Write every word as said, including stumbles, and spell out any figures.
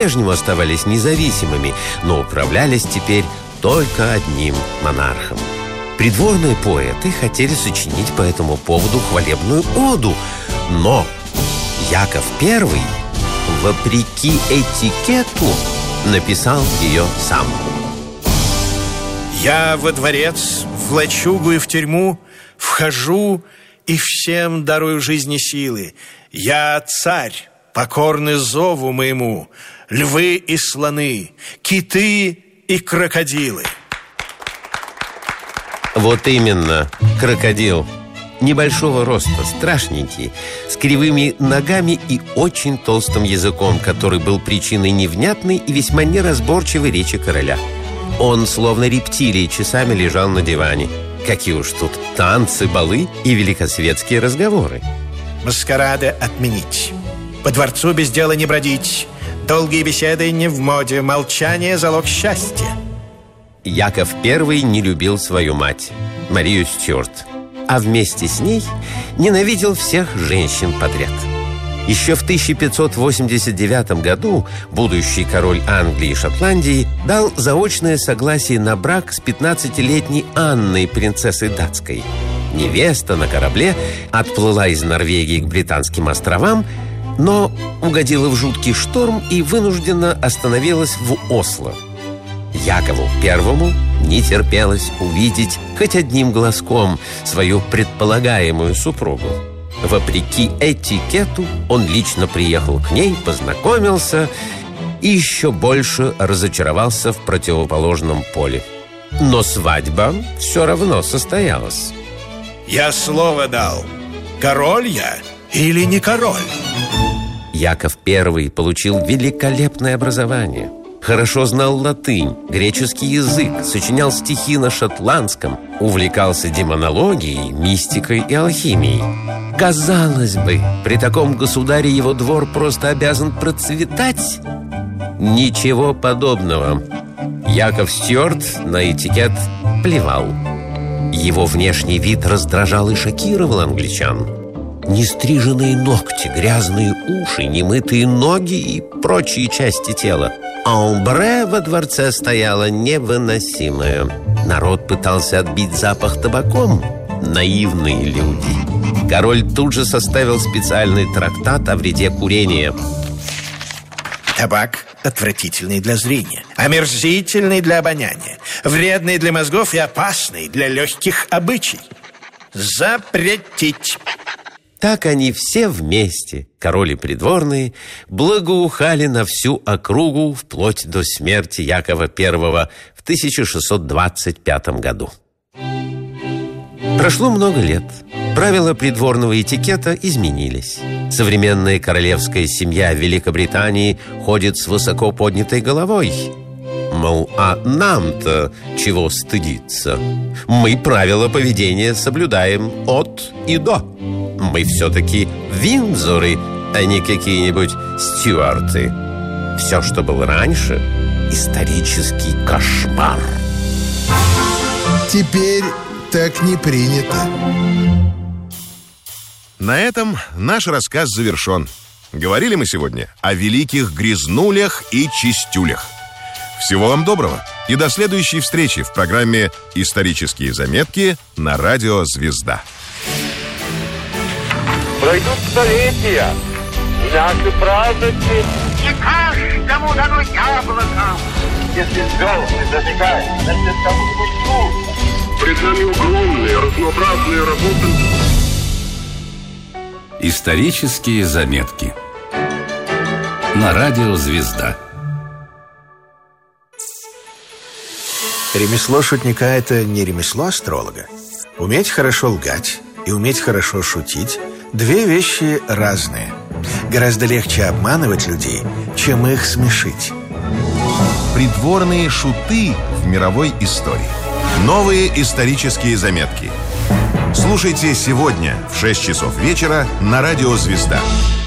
по-прежнему оставались независимыми, но управлялись теперь только одним монархом. Придворные поэты хотели сочинить по этому поводу хвалебную оду, но Яков Первый, вопреки этикету, написал ее сам. Я во дворец, в лачугу и в тюрьму вхожу и всем дарую жизни силы. Я царь, покорный зову моему, львы и слоны, киты и крокодилы. Вот именно, крокодил. Небольшого роста, страшненький, с кривыми ногами и очень толстым языком, который был причиной невнятной и весьма неразборчивой речи короля. Он, словно рептилий, часами лежал на диване. Какие уж тут танцы, балы и великосветские разговоры. Маскарады отменить, по дворцу без дела не бродить, долгие беседы не в моде, молчание – залог счастья. Яков Первый не любил свою мать, Марию Стюарт, а вместе с ней ненавидел всех женщин подряд. Еще в тысяча пятьсот восемьдесят девятом году будущий король Англии и Шотландии дал заочное согласие на брак с пятнадцатилетней Анной, принцессой датской. Невеста на корабле отплыла из Норвегии к Британским островам, но угодила в жуткий шторм и вынуждена остановилась в Осло. Якову Первому не терпелось увидеть хоть одним глазком свою предполагаемую супругу. Вопреки этикету он лично приехал к ней, познакомился и еще больше разочаровался в противоположном поле. Но свадьба все равно состоялась. Я слово дал. Король я или не король? Яков Первый получил великолепное образование. Хорошо знал латынь, греческий язык, сочинял стихи на шотландском, увлекался демонологией, мистикой и алхимией. Казалось бы, при таком государе его двор просто обязан процветать. Ничего подобного. Яков Стюарт на этикет плевал. Его внешний вид раздражал и шокировал англичан. Нестриженные ногти, грязные уши, немытые ноги и прочие части тела. Омбре во дворце стояло невыносимое. Народ пытался отбить запах табаком. Наивные люди. Король тут же составил специальный трактат о вреде курения. Табак отвратительный для зрения, омерзительный для обоняния, вредный для мозгов и опасный для легких обычай. Запретить. Так они все вместе, король и придворные, благоухали на всю округу вплоть до смерти Якова Первого в тысяча шестьсот двадцать пятом году. Прошло много лет. Правила придворного этикета изменились. Современная королевская семья в Великобритании ходит с высоко поднятой головой. Мол, а нам-то чего стыдиться? Мы правила поведения соблюдаем от и до. Мы все-таки Виндзоры, а не какие-нибудь Стюарты. Все, что было раньше, исторический кошмар. Теперь так не принято. На этом наш рассказ завершен. Говорили мы сегодня о великих грязнулях и чистюлях. Всего вам доброго и до следующей встречи в программе «Исторические заметки» на радио «Звезда». Пройдут столетия, и наши праздники не каждому дано яблоко. Если звезды зажигают, значит, кому-нибудь нужно. Пред нами огромные, разнообразные работы. Исторические заметки на радио «Звезда». Ремесло шутника – это не ремесло астролога. Уметь хорошо лгать и уметь хорошо шутить – две вещи разные. Гораздо легче обманывать людей, чем их смешить. Придворные шуты в мировой истории. Новые исторические заметки. Слушайте сегодня в шесть часов вечера на радио «Звезда».